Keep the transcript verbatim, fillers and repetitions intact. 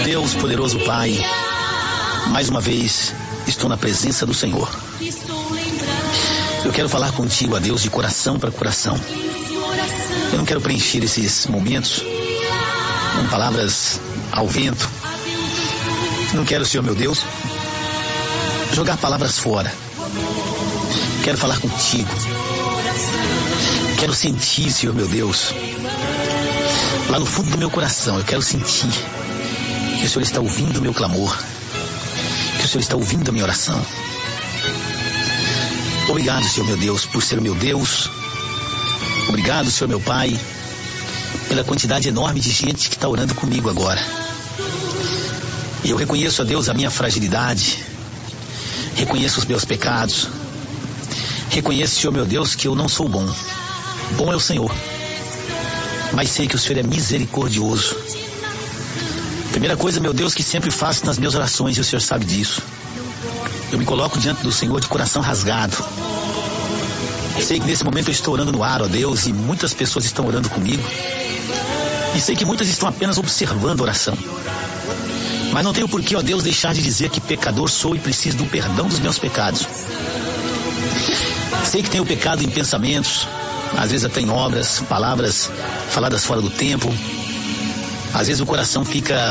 Deus, poderoso Pai, mais uma vez estou na presença do Senhor. Eu quero falar contigo, a Deus, de coração para coração. Eu não quero preencher esses momentos com palavras ao vento. Não quero, Senhor meu Deus, jogar palavras fora. Quero falar contigo. Quero sentir, Senhor meu Deus, lá no fundo do meu coração. Eu quero sentir que o Senhor está ouvindo o meu clamor, que o Senhor está ouvindo a minha oração. Obrigado, Senhor meu Deus, por ser o meu Deus. Obrigado, Senhor meu Pai, pela quantidade enorme de gente que está orando comigo agora. E eu reconheço, a Deus, a minha fragilidade. Reconheço os meus pecados. Reconheço, Senhor meu Deus, que eu não sou bom. Bom é o Senhor. Mas sei que o Senhor é misericordioso. Primeira coisa, meu Deus, que sempre faço nas minhas orações, e o Senhor sabe disso. Eu me coloco diante do Senhor de coração rasgado. Sei que nesse momento eu estou orando no ar, ó Deus, e muitas pessoas estão orando comigo. E sei que muitas estão apenas observando a oração. Mas não tenho por que, ó Deus, deixar de dizer que pecador sou e preciso do perdão dos meus pecados. Sei que tenho pecado em pensamentos, às vezes até em obras, palavras faladas fora do tempo. Às vezes o coração fica